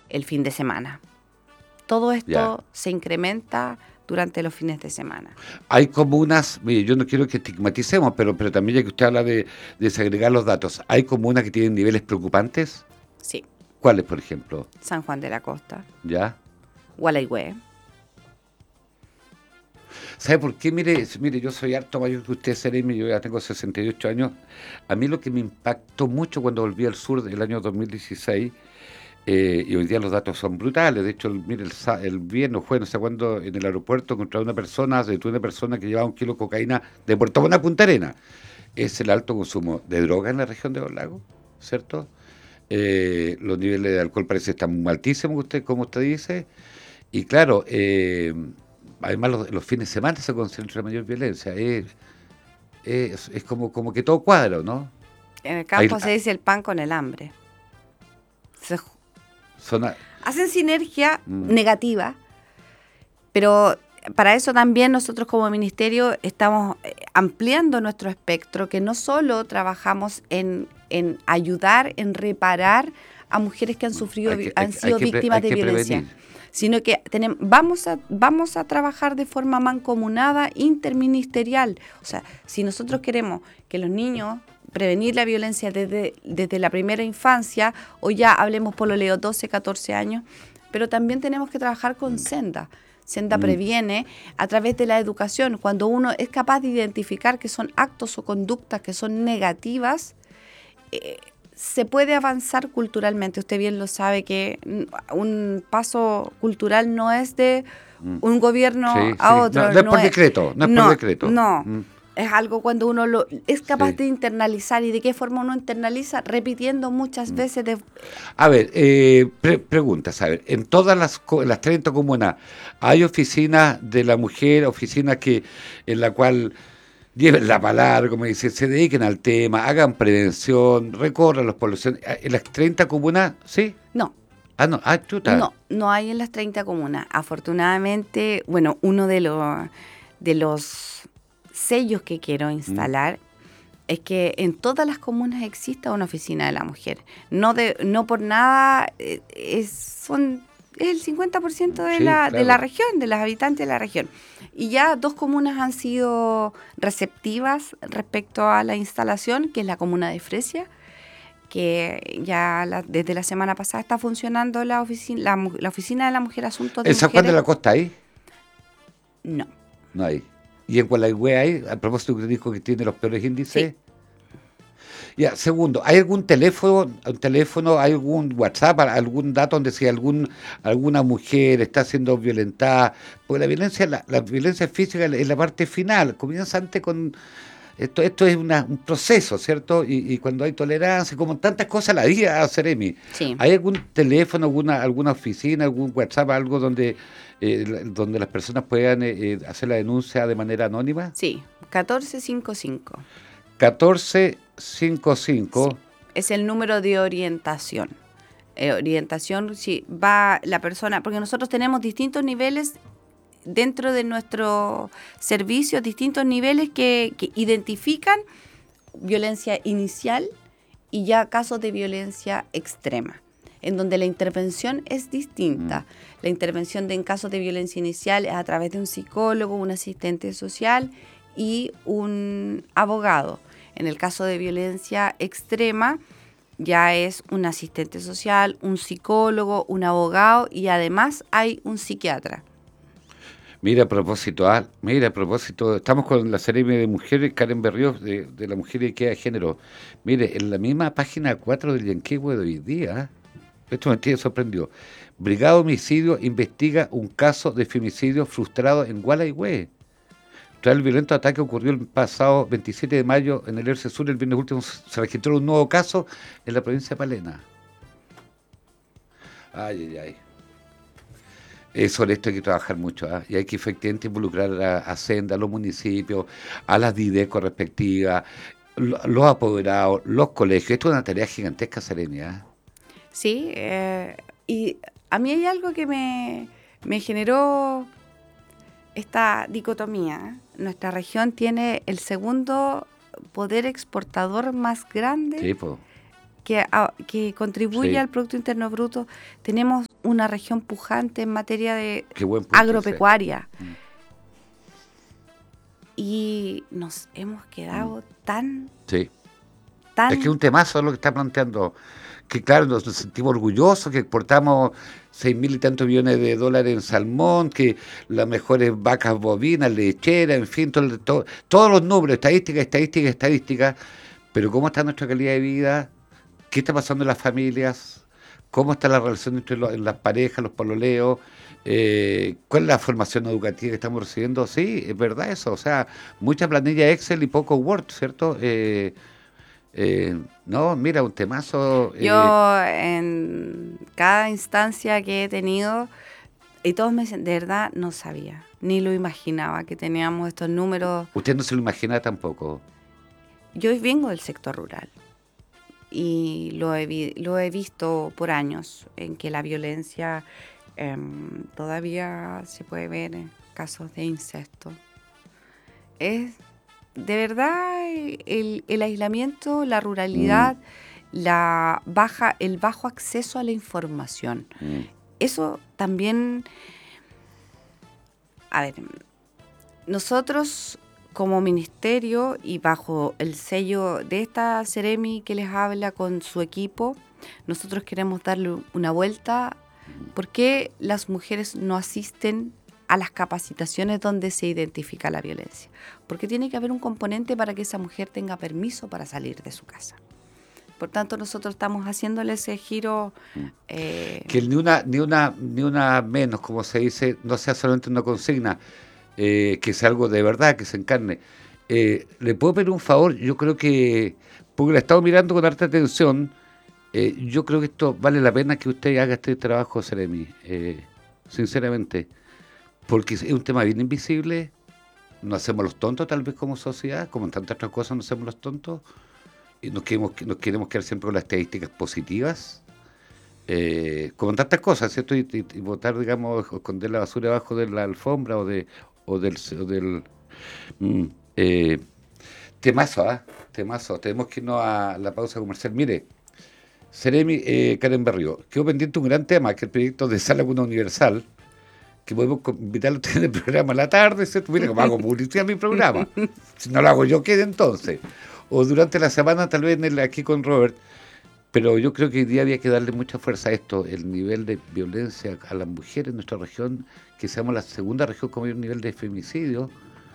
el fin de semana. Todo esto Ya. se incrementa durante los fines de semana. Hay comunas, mire, yo no quiero que estigmaticemos, pero también ya que usted habla de desagregar los datos, ¿hay comunas que tienen niveles preocupantes? Sí, ¿Cuáles, por ejemplo? San Juan de la Costa, ¿Ya? Gualeguay. ¿Sabe por qué? Mire, yo soy harto mayor que usted, Seremi, yo ya tengo 68 años. A mí lo que me impactó mucho cuando volví al sur del año 2016, y hoy día los datos son brutales. De hecho, mire, el viernes fue, no sé cuándo, en el aeropuerto encontré detuve una persona que llevaba 1 kilo de cocaína de Puerto Montt a Punta Arenas. Es el alto consumo de droga en la región de los lagos, ¿cierto? Los niveles de alcohol parece que están altísimos, como usted dice. Y claro, además los fines de semana se concentra mayor violencia. Es como que todo cuadra, ¿no? En el Hay, campo se dice el pan con el hambre. Se zona, hacen sinergia mm, negativa, pero para eso también nosotros como ministerio estamos ampliando nuestro espectro, que no solo trabajamos en ayudar, en reparar a mujeres que han sufrido, han sido víctimas hay de que violencia, prevenir. sino que vamos a trabajar de forma mancomunada, interministerial. O sea, si nosotros queremos que los niños prevenir la violencia desde la primera infancia, o ya hablemos por lo leo 12, 14 años, pero también tenemos que trabajar con Senda. Senda Mm. previene a través de la educación. Cuando uno es capaz de identificar que son actos o conductas que son negativas, se puede avanzar culturalmente. Usted bien lo sabe que un paso cultural no es de un gobierno Sí, a sí. No, otro. no es por decreto, no es por decreto. No. Es algo cuando uno es capaz Sí. de internalizar. ¿Y de qué forma uno internaliza? Repitiendo muchas veces. A ver, preguntas, a ver, en todas las 30 comunas, ¿hay oficinas de la mujer, oficinas en la cual lleven la palabra, como dice, se dediquen al tema, hagan prevención, recorran las poblaciones? ¿En las 30 comunas, sí? No, No, chuta. no hay en las 30 comunas. Afortunadamente, bueno, uno de los sellos que quiero Mm, instalar es que en todas las comunas exista una oficina de la mujer. No por nada es el 50% sí, de la claro. región, de los habitantes de la región. Y ya 2 comunas han sido receptivas respecto a la instalación, que es la comuna de Fresia, que ya desde la semana pasada está funcionando la oficina de la mujer, asuntos de ¿En San Juan de mujeres. la Costa hay? No, No hay. ¿Y en Gualeguay hay? A propósito que dijo que tiene los peores sí, índices. Ya, segundo, ¿hay algún teléfono, hay algún WhatsApp, algún dato donde si alguna mujer está siendo violentada? Porque la violencia física es la parte final, comienza antes con... Esto es un proceso, ¿cierto? Y cuando hay tolerancia, como tantas cosas la vida, Seremi, sí, ¿hay algún teléfono, alguna oficina, algún WhatsApp, algo donde las personas puedan hacer la denuncia de manera anónima? sí, 1455. 1455. Sí, es el número de orientación. Orientación, si va la persona, porque nosotros tenemos distintos niveles dentro de nuestro servicio, distintos niveles que identifican violencia inicial y ya casos de violencia extrema, en donde la intervención es distinta. La intervención en casos de violencia inicial es a través de un psicólogo, un asistente social y un abogado. En el caso de violencia extrema, ya es un asistente social, un psicólogo, un abogado y además hay un psiquiatra. Mira, a propósito, estamos con la Seremi de Mujeres, Karen Berrios, de la Mujer y Equidad de Género. Mire, en la misma página 4 del Yanquihue de hoy día, esto me tiene sorprendido. Brigada de Homicidio investiga un caso de femicidio frustrado en Gualeguay. Tras el violento ataque ocurrió el pasado 27 de mayo en el Erce Sur, el viernes último se registró un nuevo caso en la provincia de Palena. Ay, ay, ay. Sobre esto hay que trabajar mucho, ¿ah? Y hay que efectivamente involucrar a Senda, a los municipios, a las DIDECO respectivas, los apoderados, los colegios. Esto es una tarea gigantesca, Serenia. Sí, y a mí hay algo que me generó esta dicotomía. Nuestra región tiene el segundo poder exportador más grande Sí, pues, que contribuye sí. al Producto Interno Bruto. Tenemos una región pujante en materia de Qué buen punto agropecuaria. Y nos hemos quedado tan... Sí. Es que es un temazo lo que está planteando. Que claro, nos sentimos orgullosos, que exportamos 6.000 y tantos millones de dólares en salmón, que las mejores vacas bovinas, lecheras, en fin, todos los números, estadísticas. Pero ¿cómo está nuestra calidad de vida? ¿Qué está pasando en las familias? ¿Cómo está la relación entre las parejas, los pololeos? ¿Cuál es la formación educativa que estamos recibiendo? Sí, es verdad eso. O sea, mucha planilla Excel y poco Word, ¿cierto? No, mira, un temazo. Yo en cada instancia que he tenido, y todos me dicen, de verdad no sabía, ni lo imaginaba que teníamos estos números. Usted no se lo imagina tampoco. Yo vengo del sector rural y lo he visto por años, en que la violencia todavía se puede ver en casos de incesto. Es de verdad el aislamiento, la ruralidad, el bajo acceso a la información. Eso también, a ver, nosotros como ministerio y bajo el sello de esta Seremi que les habla con su equipo, nosotros queremos darle una vuelta. ¿Por qué las mujeres no asisten a las capacitaciones donde se identifica la violencia? Porque tiene que haber un componente para que esa mujer tenga permiso para salir de su casa. Por tanto, nosotros estamos haciéndole ese giro. Que ni una menos, como se dice, no sea solamente una consigna, que sea algo de verdad, que se encarne. ¿Le puedo pedir un favor? Yo creo que, porque la he estado mirando con harta atención, yo creo que esto vale la pena que usted haga este trabajo, Seremi, sinceramente, porque es un tema bien invisible. Nos hacemos los tontos tal vez como sociedad, como en tantas otras cosas nos hacemos los tontos, y nos queremos quedar siempre con las estadísticas positivas, como en tantas cosas, ¿cierto? Y botar, digamos, esconder la basura debajo de la alfombra o del temazo. Tenemos que irnos a la pausa comercial. Mire, Seremi, Karen Berrío, quedó pendiente un gran tema, que es el proyecto de Sala Cuna Universal, que podemos invitarlo a usted en el programa a la tarde, ¿cierto? Mira, como hago publicidad a mi programa. Si no lo hago yo, ¿qué entonces? O durante la semana, tal vez aquí con Robert. Pero yo creo que hoy día había que darle mucha fuerza a esto, el nivel de violencia a las mujeres en nuestra región, que seamos la segunda región con mayor nivel de femicidio.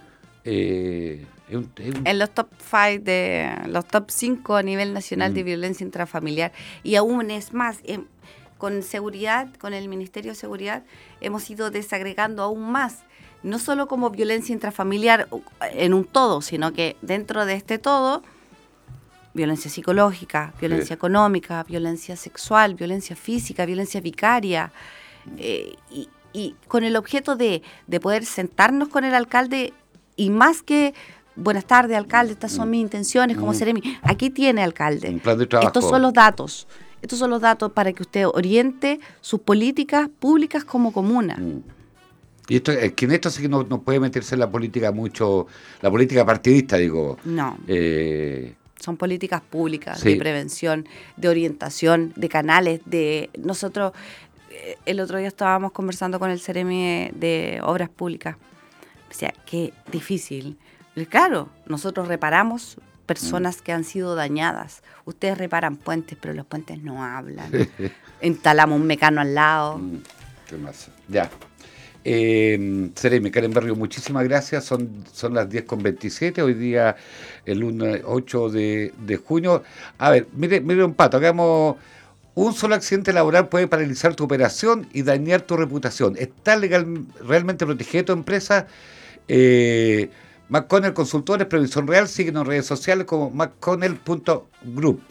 En los top 5, los top 5 a nivel nacional de violencia intrafamiliar. Y aún es más, con seguridad, con el Ministerio de Seguridad, hemos ido desagregando aún más, no solo como violencia intrafamiliar en un todo, sino que dentro de este todo, violencia psicológica, violencia económica, violencia sexual, violencia física, violencia vicaria, y con el objeto de poder sentarnos con el alcalde, y más que, buenas tardes, alcalde, estas son mis intenciones como Seremi, aquí tiene, alcalde, un plan de trabajo. Estos son los datos para que usted oriente sus políticas públicas como comuna. Y esto, que en esto sí que no puede meterse en la política mucho, la política partidista, digo. No. Son políticas públicas, de prevención, de orientación, de canales, nosotros, el otro día estábamos conversando con el Seremi de Obras Públicas. O sea, qué difícil. Pero claro, nosotros reparamos personas que han sido dañadas. Ustedes reparan puentes, pero los puentes no hablan. Instalamos un mecano al lado. ¿Qué más? Ya. Seremi, Karen Berrío, muchísimas gracias. Son las 10:27, hoy día el lunes 8 de junio. A ver, mire un pato, hagamos... Un solo accidente laboral puede paralizar tu operación y dañar tu reputación. ¿Está realmente protegida tu empresa? McConnell Consultores, Previsión Real, síguenos en redes sociales como mcconnell.group.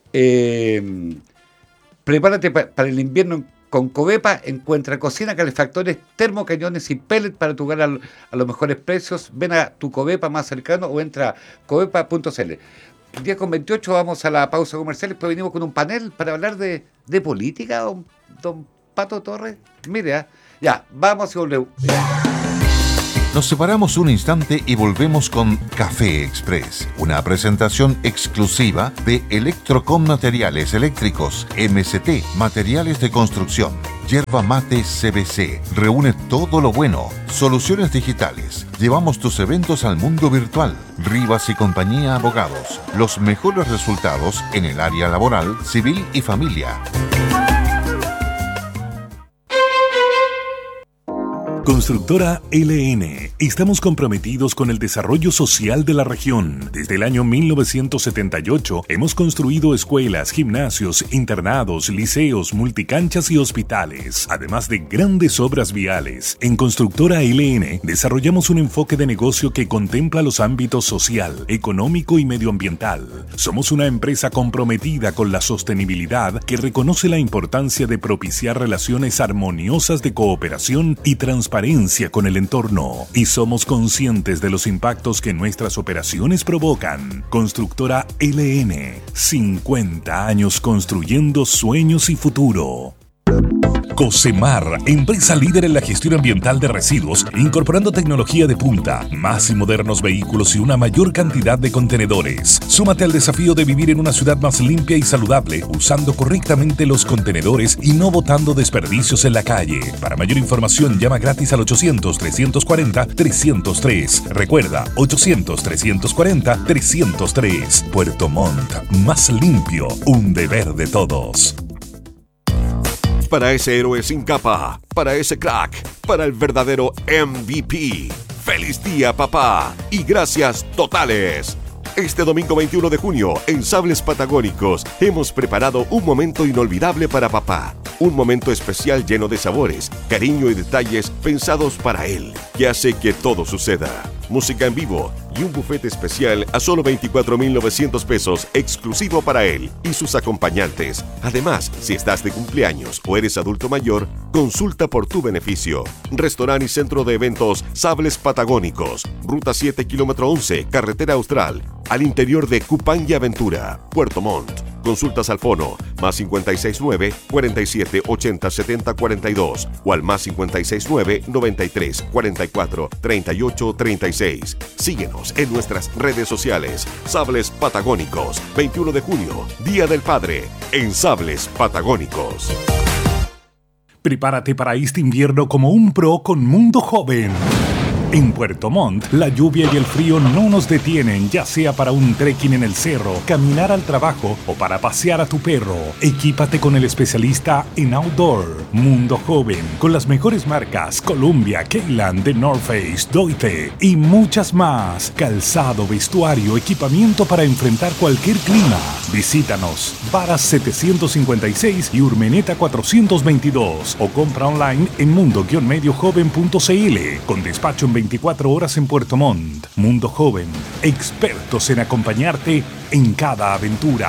Prepárate para el invierno con Covepa, encuentra cocina, calefactores, termocañones y pellets para tu hogar a los mejores precios. Ven a tu Covepa más cercano o entra a covepa.cl. 10:28, vamos a la pausa comercial y después venimos con un panel para hablar de política, don Pato Torres. Mire, ya, vamos y volvemos. Nos separamos un instante y volvemos con Café Express, una presentación exclusiva de Electrocom Materiales Eléctricos, MCT, Materiales de Construcción, Yerba Mate CBC, reúne todo lo bueno, soluciones digitales. Llevamos tus eventos al mundo virtual. Rivas y compañía Abogados, los mejores resultados en el área laboral, civil y familia. Constructora LN. Estamos comprometidos con el desarrollo social de la región. Desde el año 1978 hemos construido escuelas, gimnasios, internados, liceos, multicanchas y hospitales, además de grandes obras viales. En Constructora LN desarrollamos un enfoque de negocio que contempla los ámbitos social, económico y medioambiental. Somos una empresa comprometida con la sostenibilidad que reconoce la importancia de propiciar relaciones armoniosas de cooperación y transparencia con el entorno, y somos conscientes de los impactos que nuestras operaciones provocan. Constructora LN, 50 años construyendo sueños y futuro. Cosemar, empresa líder en la gestión ambiental de residuos, incorporando tecnología de punta, más y modernos vehículos y una mayor cantidad de contenedores. Súmate al desafío de vivir en una ciudad más limpia y saludable, usando correctamente los contenedores y no botando desperdicios en la calle. Para mayor información, llama gratis al 800-340-303. Recuerda, 800-340-303. Puerto Montt, más limpio, un deber de todos. Para ese héroe sin capa, para ese crack, para el verdadero MVP. ¡Feliz día, papá! Y gracias totales. Este domingo 21 de junio, en Sables Patagónicos, hemos preparado un momento inolvidable para papá. Un momento especial lleno de sabores, cariño y detalles pensados para él, que hace que todo suceda. Música en vivo y un buffet especial a solo 24,900 pesos, exclusivo para él y sus acompañantes. Además, si estás de cumpleaños o eres adulto mayor, consulta por tu beneficio. Restaurante y centro de eventos Sables Patagónicos, Ruta 7, kilómetro 11, Carretera Austral, al interior de Cupán y Aventura, Puerto Montt. Consultas al fono más 569 47 80 70 42 o al más 569 93 44 38 36. Síguenos en nuestras redes sociales. Sables Patagónicos, 21 de junio, Día del Padre, en Sables Patagónicos. Prepárate para este invierno como un pro con Mundo Joven. En Puerto Montt, la lluvia y el frío no nos detienen, ya sea para un trekking en el cerro, caminar al trabajo o para pasear a tu perro. Equípate con el especialista en outdoor, Mundo Joven, con las mejores marcas Columbia, Keyland, The North Face, Doite y muchas más. Calzado, vestuario, equipamiento para enfrentar cualquier clima. Visítanos, Varas 756 y Urmeneta 422 o compra online en mundo-mediojoven.cl con despacho en 24 horas en Puerto Montt. Mundo Joven, expertos en acompañarte en cada aventura.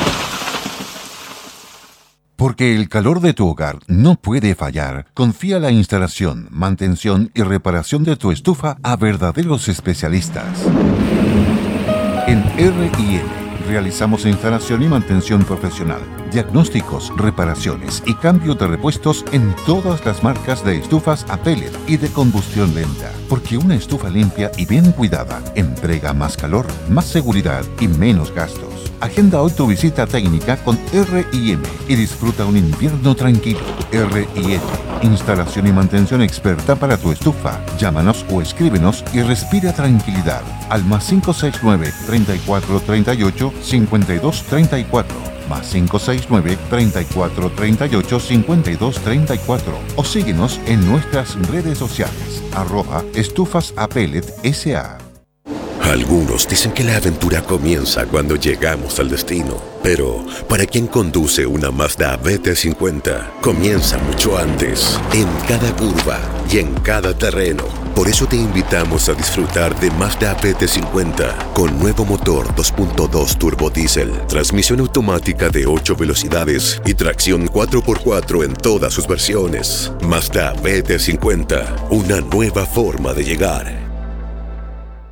Porque el calor de tu hogar no puede fallar, confía la instalación, mantención y reparación de tu estufa a verdaderos especialistas. En R&M realizamos instalación y mantención profesional, diagnósticos, reparaciones y cambio de repuestos en todas las marcas de estufas a pellet y de combustión lenta. Porque una estufa limpia y bien cuidada entrega más calor, más seguridad y menos gastos. Agenda hoy tu visita técnica con R&M y disfruta un invierno tranquilo. R&M, instalación y mantención experta para tu estufa. Llámanos o escríbenos y respira tranquilidad al más 569 3438 5234, más 569 3438 5234 o síguenos en nuestras redes sociales @estufasapellet.sa. Algunos dicen que la aventura comienza cuando llegamos al destino, pero para quien conduce una Mazda BT50, comienza mucho antes, en cada curva y en cada terreno. Por eso te invitamos a disfrutar de Mazda BT50 con nuevo motor 2.2 turbo diésel, transmisión automática de 8 velocidades y tracción 4x4 en todas sus versiones. Mazda BT50, una nueva forma de llegar.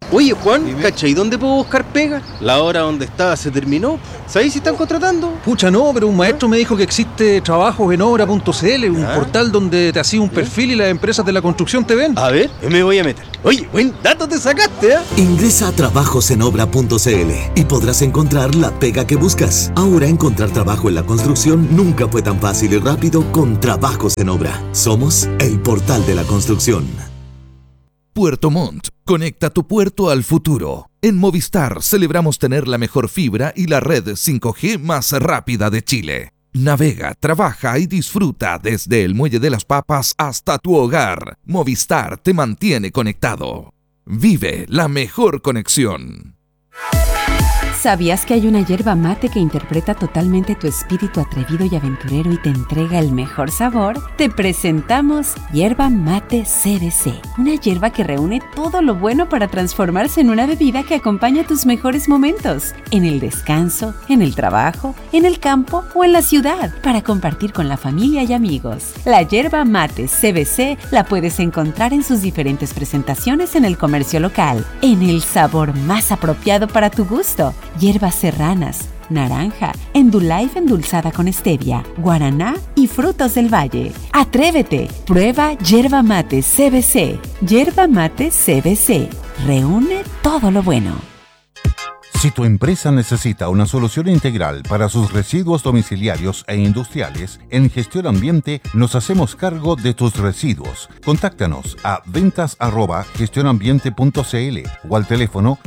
Oye, Juan, ¿cachai? ¿Dónde puedo buscar pega? La hora donde estaba se terminó. ¿Sabéis si están contratando? Pucha, no, pero un maestro me dijo que existe trabajosenobra.cl, un portal donde te hacía un perfil y las empresas de la construcción te ven. A ver, me voy a meter. Oye, buen dato te sacaste, ¿eh? Ingresa a trabajosenobra.cl y podrás encontrar la pega que buscas. Ahora encontrar trabajo en la construcción nunca fue tan fácil y rápido con Trabajos en Obra. Somos el portal de la construcción. Puerto Montt, conecta tu puerto al futuro. En Movistar celebramos tener la mejor fibra y la red 5G más rápida de Chile. Navega, trabaja y disfruta desde el Muelle de las Papas hasta tu hogar. Movistar te mantiene conectado. Vive la mejor conexión. ¿Sabías que hay una yerba mate que interpreta totalmente tu espíritu atrevido y aventurero y te entrega el mejor sabor? Te presentamos Yerba Mate CBC, una yerba que reúne todo lo bueno para transformarse en una bebida que acompaña tus mejores momentos, en el descanso, en el trabajo, en el campo o en la ciudad, para compartir con la familia y amigos. La Yerba Mate CBC la puedes encontrar en sus diferentes presentaciones en el comercio local, en el sabor más apropiado para tu gusto. Hierbas serranas, naranja, Endullife endulzada con stevia, guaraná y frutos del valle. ¡Atrévete! Prueba Yerba Mate CBC. Yerba Mate CBC. Reúne todo lo bueno. Si tu empresa necesita una solución integral para sus residuos domiciliarios e industriales, en Gestión Ambiente nos hacemos cargo de tus residuos. Contáctanos a ventas@gestionambiente.cl o al teléfono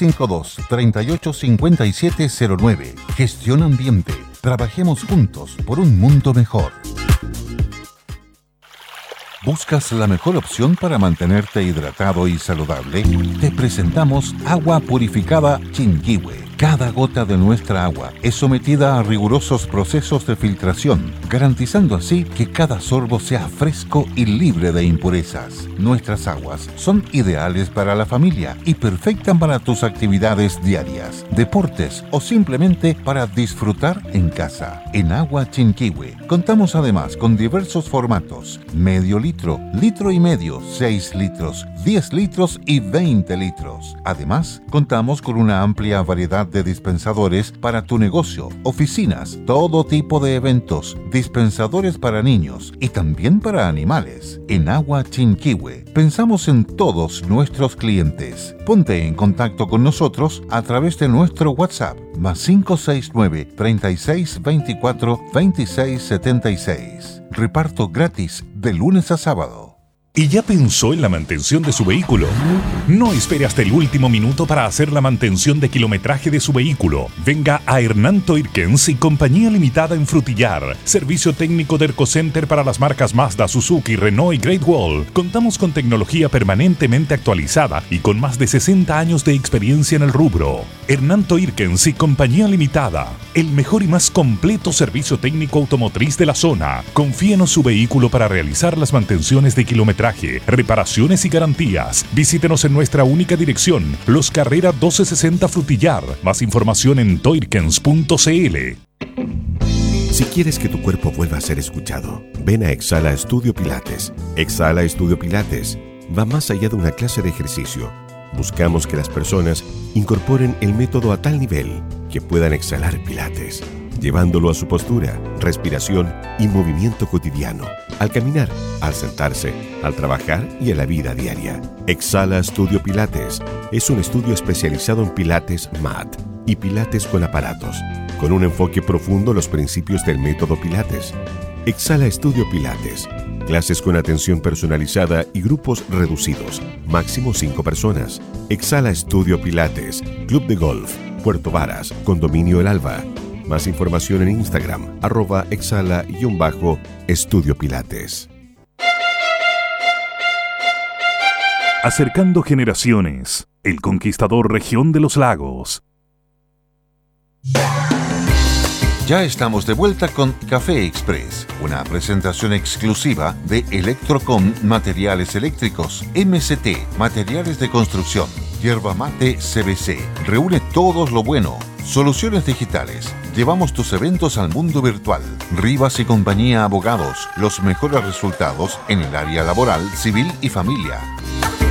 652-385709. Gestión Ambiente. Trabajemos juntos por un mundo mejor. ¿Buscas la mejor opción para mantenerte hidratado y saludable? Te presentamos Agua Purificada Chinquihue. Cada gota de nuestra agua es sometida a rigurosos procesos de filtración, garantizando así que cada sorbo sea fresco y libre de impurezas. Nuestras aguas son ideales para la familia y perfectas para tus actividades diarias, deportes o simplemente para disfrutar en casa. En Agua Chinquihue contamos además con diversos formatos: medio litro, litro y medio, 6 litros, 10 litros y 20 litros. Además, contamos con una amplia variedad de dispensadores para tu negocio, oficinas, todo tipo de eventos, dispensadores para niños y también para animales. En Agua Chinquihue pensamos en todos nuestros clientes. Ponte en contacto con nosotros a través de nuestro WhatsApp +569 36 24 26 76. Reparto gratis de lunes a sábado. ¿Y ya pensó en la mantención de su vehículo? No espere hasta el último minuto para hacer la mantención de kilometraje de su vehículo. Venga a Hernán Toirkens y Compañía Limitada en Frutillar. Servicio técnico de Ercocenter para las marcas Mazda, Suzuki, Renault y Great Wall. Contamos con tecnología permanentemente actualizada y con más de 60 años de experiencia en el rubro. Hernán Toirkens y Compañía Limitada. El mejor y más completo servicio técnico automotriz de la zona. Confíenos su vehículo para realizar las mantenciones de kilometraje, reparaciones y garantías. Visítenos en nuestra única dirección, Los Carrera 1260 Frutillar. Más información en toirkens.cl. Si quieres que tu cuerpo vuelva a ser escuchado, ven a Exhala Estudio Pilates. Exhala Estudio Pilates va más allá de una clase de ejercicio. Buscamos que las personas incorporen el método a tal nivel que puedan exhalar Pilates, llevándolo a su postura, respiración y movimiento cotidiano, al caminar, al sentarse, al trabajar y en la vida diaria. Exhala Studio Pilates es un estudio especializado en Pilates MAT y Pilates con aparatos, con un enfoque profundo en los principios del método Pilates. Exhala Studio Pilates, clases con atención personalizada y grupos reducidos, máximo 5 personas. Exhala Studio Pilates, Club de Golf, Puerto Varas, Condominio El Alba. Más información en Instagram, @exhala_Estudio Pilates. Acercando generaciones. El conquistador Región de los Lagos. Ya estamos de vuelta con Café Express, una presentación exclusiva de Electrocom Materiales Eléctricos, MCT, Materiales de Construcción, Yerba Mate CBC. Reúne todo lo bueno. Soluciones digitales. Llevamos tus eventos al mundo virtual. Rivas y Compañía Abogados. Los mejores resultados en el área laboral, civil y familia.